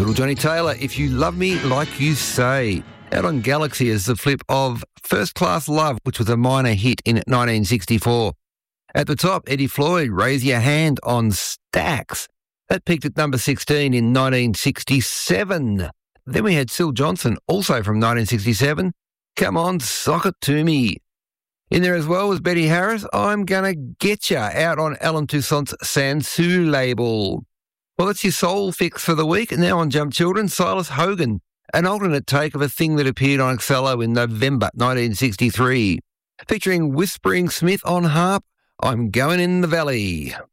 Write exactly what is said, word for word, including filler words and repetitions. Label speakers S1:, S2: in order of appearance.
S1: Little Johnny Taylor, If You Love Me Like You Say. Out on Galaxy is the flip of First Class Love, which was a minor hit in nineteen sixty-four. At the top, Eddie Floyd, Raise Your Hand on Stax. That peaked at number sixteen in nineteen sixty-seven. Then we had Syl Johnson, also from nineteen sixty-seven. Come On, Sock It To Me. In there as well was Betty Harris, I'm Gonna Getcha, out on Alan Toussaint's Sansu label. Well, that's your soul fix for the week. Now on Jump Children, Silas Hogan, an alternate take of a thing that appeared on Excello in November nineteen sixty-three. Featuring Whispering Smith on harp, I'm Going in the Valley.